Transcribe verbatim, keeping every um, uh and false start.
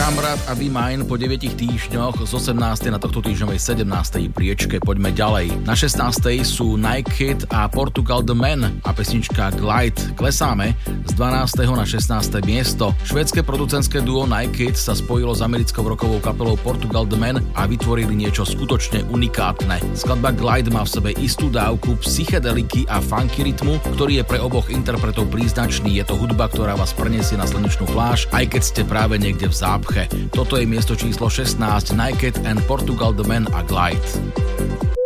Kamarát a Be Mine po deviatich týždňoch z osemnástej na tohto týždňovej sedemnástej priečke. Poďme ďalej. Na šestnástej sú Naked a Portugal The Man a pesnička Glide. Klesáme z dvanásteho na šestnáste miesto. Švédske producentské duo Naked sa spojilo s americkou rockovou kapelou Portugal The Man a vytvorili niečo skutočne unikátne. Skladba Glide má v sebe istú dávku psychedeliky a funky rytmu, ktorý je pre oboch interpretov príznačný. Je to hudba, ktorá vás preniesie na slnečnú pláž, aj keď ste práve niekde v zápche. Toto je miesto číslo šestnásť, Naked and Portugal The Man a Glide.